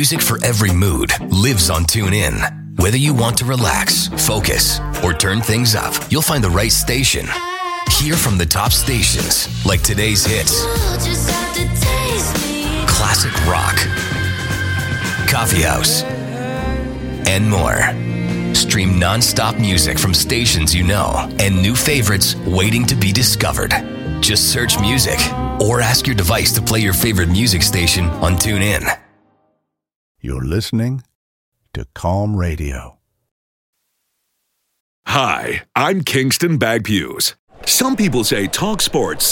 Music for every mood lives on TuneIn. Whether you want to relax, focus, or turn things up, you'll find the right station. Hear from the top stations, like today's hits, classic rock, coffee house, and more. Stream non-stop music from stations you know and new favorites waiting to be discovered. Just search music or ask your device to play your favorite music station on TuneIn. You're listening to Calm Radio. Hi, I'm Kingston Bagpuse. Some people say talk sports